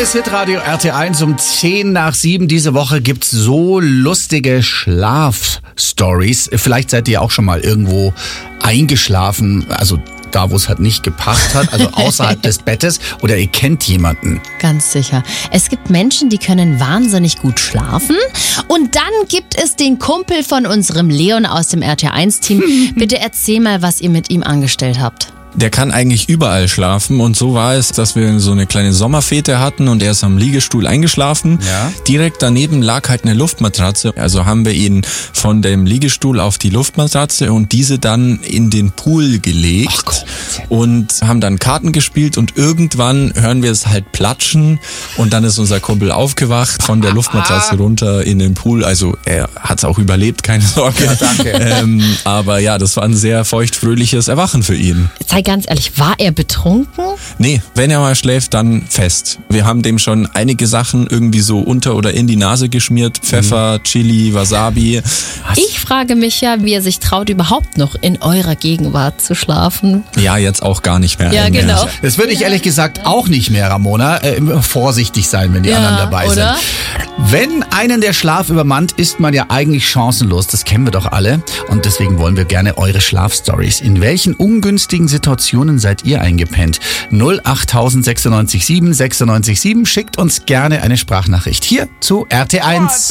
ist Hitradio RT1 um 6:10. Diese Woche gibt's so lustige Schlafstories. Vielleicht seid ihr auch schon mal irgendwo eingeschlafen, also da, wo es halt nicht gepasst hat, also außerhalb des Bettes, oder ihr kennt jemanden. Ganz sicher. Es gibt Menschen, die können wahnsinnig gut schlafen. Und dann gibt es den Kumpel von unserem Leon aus dem RT1-Team. Bitte erzähl mal, was ihr mit ihm angestellt habt. Der kann eigentlich überall schlafen und so war es, dass wir so eine kleine Sommerfete hatten und er ist am Liegestuhl eingeschlafen. Ja. Direkt daneben lag halt eine Luftmatratze, also haben wir ihn von dem Liegestuhl auf die Luftmatratze und diese dann in den Pool gelegt und haben dann Karten gespielt und irgendwann hören wir es halt platschen und dann ist unser Kumpel aufgewacht von der Luftmatratze runter in den Pool. Also er hat es auch überlebt, keine Sorge. Ja, danke. Aber ja, das war ein sehr feuchtfröhliches Erwachen für ihn. Sei ganz ehrlich, war er betrunken? Nee, wenn er mal schläft, dann fest. Wir haben dem schon einige Sachen irgendwie so unter oder in die Nase geschmiert. Pfeffer, Chili, Wasabi. Ich frage mich ja, wie er sich traut, überhaupt noch in eurer Gegenwart zu schlafen. Ja, jetzt auch gar nicht mehr. Ja, genau. Das würde ich ehrlich gesagt auch nicht mehr, Ramona. Vorsichtig sein, wenn die anderen dabei oder? sind. Wenn einen der Schlaf übermannt, ist man ja eigentlich chancenlos. Das kennen wir doch alle. Und deswegen wollen wir gerne eure Schlafstories. In welchen ungünstigen Situationen seid ihr eingepennt? 08000 96 7 96 7. Schickt uns gerne eine Sprachnachricht hier zu RT1.